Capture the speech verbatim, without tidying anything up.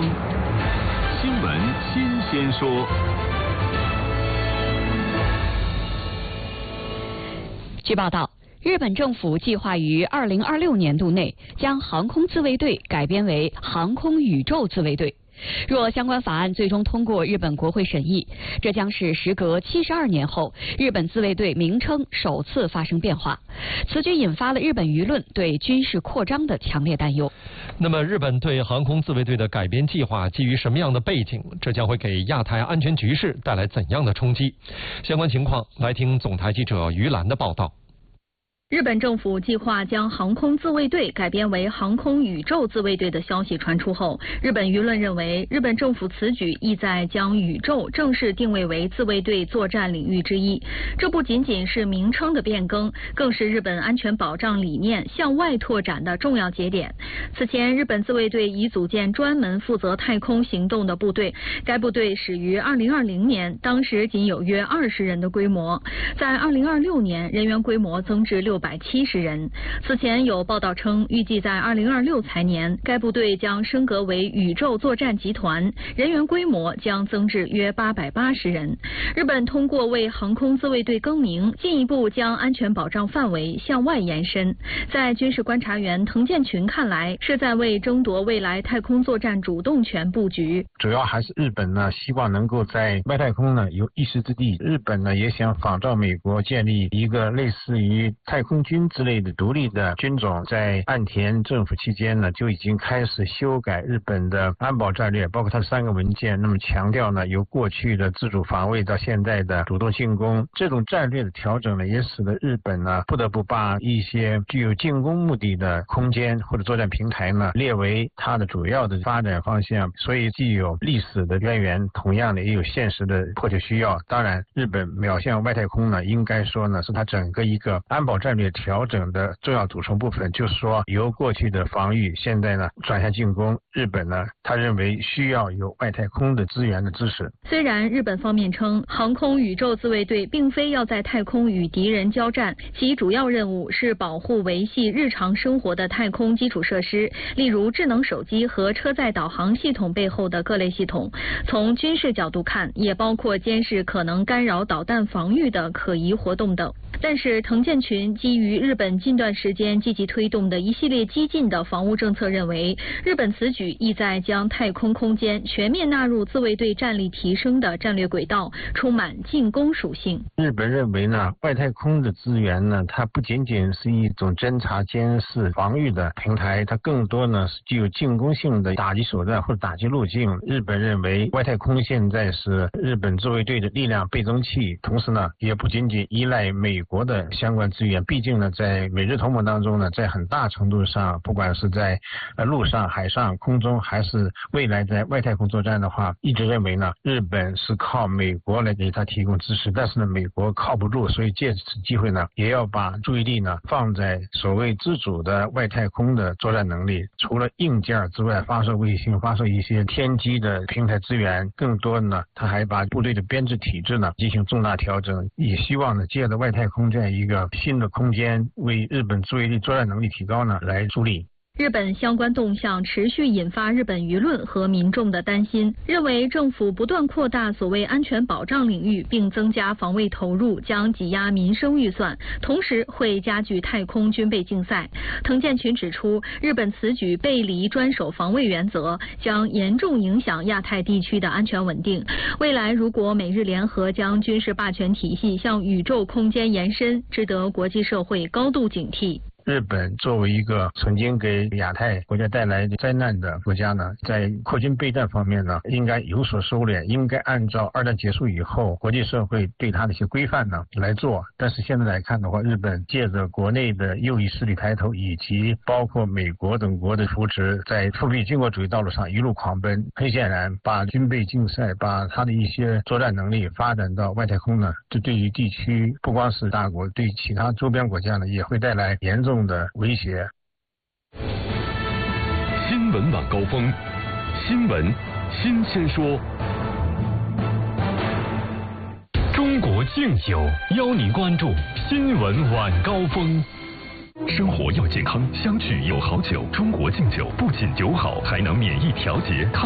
新闻新鲜说。 据报道，日本政府计划于二零二六年度内将航空自卫队改编为航空宇宙自卫队。若相关法案最终通过日本国会审议，这将是时隔七十二年后日本自卫队名称首次发生变化。此举引发了日本舆论对军事扩张的强烈担忧。 那么，日本对航空自卫队的改编计划基于什么样的背景？这将会给亚太安全局势带来怎样的冲击？相关情况，来听总台记者于兰的报道。 日本政府计划将航空自卫队改编为航空宇宙自卫队的消息传出后，日本舆论认为，日本政府此举意在将宇宙正式定位为自卫队作战领域之一。这不仅仅是名称的变更，更是日本安全保障理念向外拓展的重要节点。此前，日本自卫队已组建专门负责太空行动的部队，该部队始于二零二零年，当时仅有约二十人的规模，在二零二六年，人员规模增至六。六百七十人。此前有报道称，预计在二零二六财年，该部队将升格为宇宙作战集团，人员规模将增至约八百八十人。日本通过为航空自卫队更名，进一步将安全保障范围向外延伸。在军事观察员滕建群看来，是在为争夺未来太空作战主动权布局。 主要还是日本呢，希望能够在外太空呢有一席之地。日本呢也想仿照美国建立一个类似于太空军之类的独立的军种。在岸田政府期间呢，就已经开始修改日本的安保战略，包括它的三个文件，那么强调呢由过去的自主防卫到现在的主动进攻。这种战略的调整呢，也使得日本呢不得不把一些具有进攻目的的空间或者作战平台呢列为它的主要的发展方向。所以既有历史的渊源，同样的也有现实的迫切需要。当然，日本瞄向外太空呢，应该说呢是它整个一个安保战略调整的重要组成部分。就是说，由过去的防御，现在呢转向进攻。日本呢，他认为需要有外太空的资源的支持。 虽然日本方面称，航空宇宙自卫队并非要在太空与敌人交战，其主要任务是保护维系日常生活的太空基础设施，例如智能手机和车载导航系统背后的各类系统。从军事角度看，也包括监视可能干扰导弹防御的可疑活动等。但是滕建群基于日本近段时间积极推动的一系列激进的防务政策，认为日本此举意在将太空空间全面纳入自卫队战力提升的战略轨道，充满进攻属性。 日本认为呢，外太空的资源呢，它不仅仅是一种侦察、监视、防御的平台，它更多呢是具有进攻性的打击手段或者打击路径。日本认为外太空现在是日本自卫队的力量倍增器，同时呢，也不仅仅依赖美国的相关资源。毕竟呢，在美日同盟当中呢，在很大程度上，不管是在呃陆上、海上、空中，还是未来在外太空作战的话，一直认为呢，日本是靠美国来给他提供支持。但是呢，美国靠不住，所以借此机会呢，也要把注意力呢放在所谓自主的外太空的作战能力。除了硬件之外，发射卫星、发射一些天基的平台资源，更多呢，他还把部队的编制体制呢进行重大调整，也希望呢借着外太空这样一个新的空间，为日本自卫队作战能力提高呢来助力。 日本相关动向持续引发日本舆论和民众的担心，认为政府不断扩大所谓安全保障领域，并增加防卫投入，将挤压民生预算，同时会加剧太空军备竞赛。滕建群指出，日本此举背离专守防卫原则，将严重影响亚太地区的安全稳定。未来如果美日联合将军事霸权体系向宇宙空间延伸，值得国际社会高度警惕。 日本作为一个曾经给亚太国家带来灾难的国家呢，在扩军备战方面呢，应该有所收敛，应该按照二战结束以后国际社会对它的一些规范呢来做。但是现在来看的话，日本借着国内的右翼势力抬头，以及包括美国等国的扶持，在复辟军国主义道路上一路狂奔。很显然，把军备竞赛，把它的一些作战能力发展到外太空呢，这对于地区不光是大国，对其他周边国家呢，也会带来严重的威胁。 新闻晚高峰，新闻新鲜说。中国敬酒邀您关注新闻晚高峰。生活要健康，相聚有好酒。中国敬酒不仅酒好，还能免疫调节。